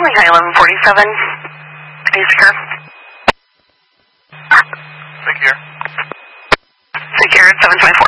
Stanley High 1147. Are you secure? Secure. Secure at 724.